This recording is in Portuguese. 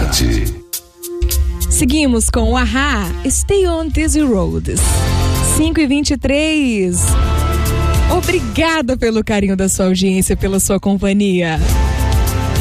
tarde. Seguimos com o A-ha, Stay on Dizzy Road. 5h23. Obrigada pelo carinho da sua audiência, pela sua companhia.